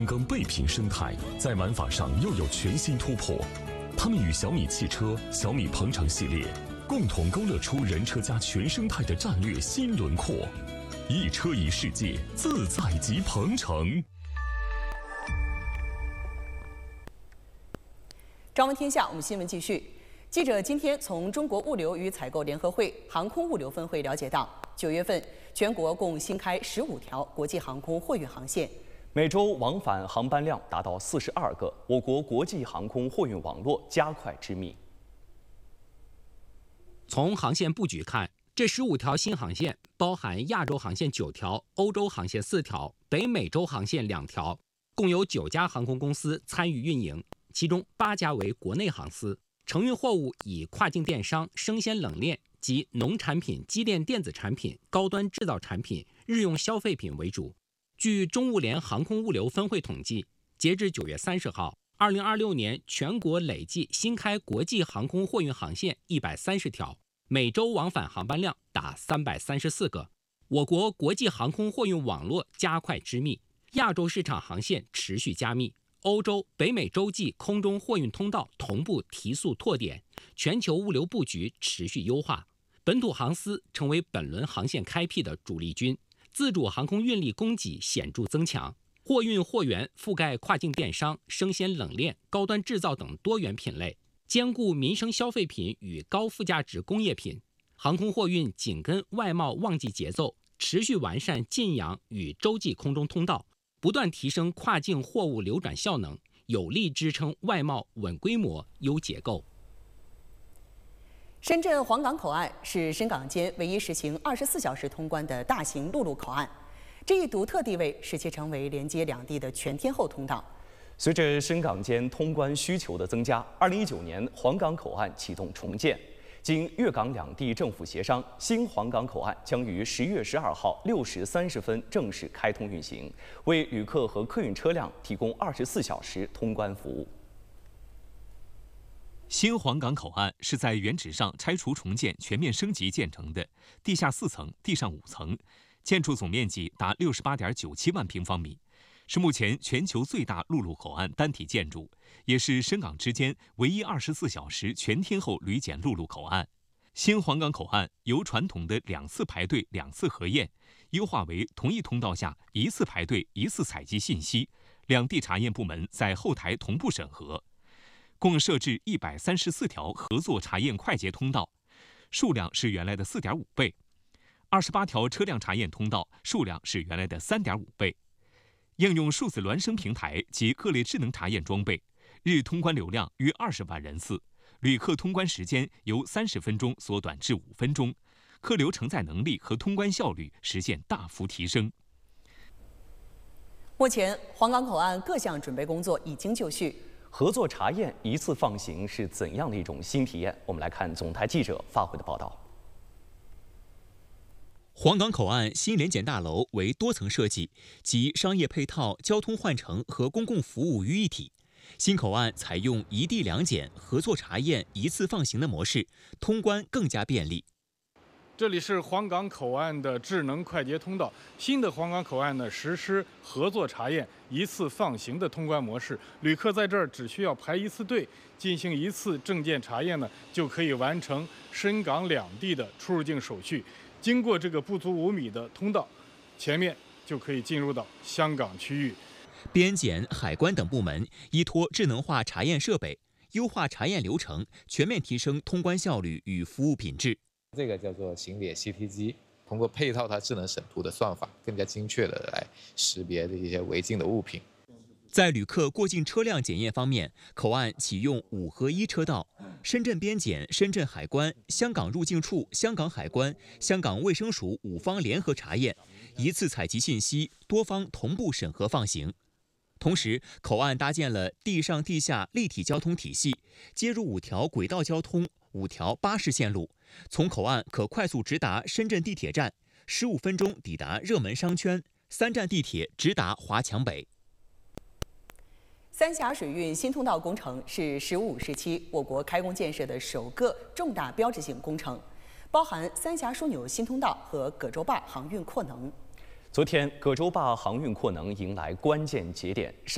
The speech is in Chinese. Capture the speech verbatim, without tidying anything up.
耕备品生态在玩法上又有全新突破，他们与小米汽车、小米鹏程系列共同勾勒出人车家全生态的战略新轮廓。一车一世界，自在即鹏程。 朝闻天下，我们新闻继续。记者今天从中国物流与采购联合会航空物流分会了解到，九月份全国共新开十五条国际航空货运航线。 每周往返航班量达到四十二个，我国国际航空货运网络加快织密。 从航线布局看，这十五条新航线包含亚洲航线九条、欧洲航线四条、北美洲航线两条，共有九家航空公司参与运营，其中八家为国内航司。承运货物以跨境电商、生鲜冷链及农产品、机电电子产品、高端制造产品、日用消费品为主。据中物联航空物流分会统计，截至九月三十号，二零二六年全国累计新开国际航空货运航线一百三十条，每周往返航班量达三百三十四个。我国国际航空货运网络加快织密，亚洲市场航线持续加密，欧洲、北美洲际空中货运通道同步提速拓点，全球物流布局持续优化，本土航司成为本轮航线开辟的主力军。自主航空运力供给显著增强，货运货源覆盖跨境电商、生鲜冷链、高端制造等多元品类，兼顾民生消费品与高附加值工业品。航空货运紧跟外贸旺季节奏，持续完善近洋与洲际空中通道，不断提升跨境货物流转效能，有力支撑外贸稳规模、优结构。 深圳黄岗口岸是深港间唯一实行二十四小时通关的大型陆路口岸，这一独特地位使其成为连接两地的全天候通道。 随着深港间通关需求的增加，二零一九年黄岗口岸启动重建。经粤港两地政府协商，新黄岗口岸将于十月十二号六时三十分正式开通运行，为旅客和客运车辆提供二十四小时通关服务。 新黄岗口岸是在原址上拆除重建、全面升级建成的，地下四层，地上五层，建筑总面积达六十八点九七万平方米，是目前全球最大陆路口岸单体建筑，也是深港之间唯一二十四小时全天候旅检陆路口岸。新黄岗口岸由传统的两次排队、两次核验，优化为同一通道下一次排队、一次采集信息，两地查验部门在后台同步审核。共设置一百三十四条合作查验快捷通道，数量是原来的四点五倍；二十八条车辆查验通道，数量是原来的三点五倍。应用数字孪生平台及各类智能查验装备，日通关流量约二十万人次，旅客通关时间由三十分钟缩短至五分钟，客流承载能力和通关效率实现大幅提升。 目前，黄岗口岸各项准备工作已经就绪。 合作查验一次放行是怎样的一种新体验？我们来看总台记者发回的报道。 黄岗口岸新联检大楼为多层设计，集商业配套、交通换乘和公共服务于一体。新口岸采用一地两检、合作查验一次放行的模式，通关更加便利。 这里是黄岗口岸的智能快捷通道。新的黄岗口岸呢，实施合作查验一次放行的通关模式，旅客在这儿只需要排一次队，进行一次证件查验呢，就可以完成深港两地的出入境手续。经过这个不足五米的通道，前面就可以进入到香港区域。 边检、海关等部门依托智能化查验设备，优化查验流程，全面提升通关效率与服务品质。 这个叫做行李 C T 机，通过配套它智能审图的算法，更加精确的来识别这些违禁的物品。 在旅客过境车辆检验方面，口岸启用五合一车道，深圳边检、深圳海关、香港入境处、香港海关、香港卫生署五方联合查验，一次采集信息，多方同步审核放行。同时，口岸搭建了地上地下立体交通体系，接入五条轨道交通、五条巴士线路，从口岸可快速直达深圳地铁站，十五分钟抵达热门商圈，三站地铁直达华强北。 三峡水运新通道工程是“十五”时期我国开工建设的首个重大标志性工程，包含三峡枢纽新通道和葛洲坝航运扩能。 昨天，葛洲坝航运扩能迎来关键节点。上